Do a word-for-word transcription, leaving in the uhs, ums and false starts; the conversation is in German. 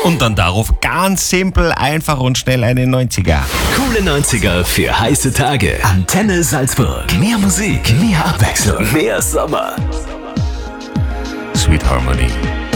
Und dann darauf ganz simpel, einfach und schnell eine neunziger. Coole neunziger für heiße Tage. Antenne Salzburg. Mehr Musik, mehr Abwechslung, mehr Sommer. Sweet Harmony.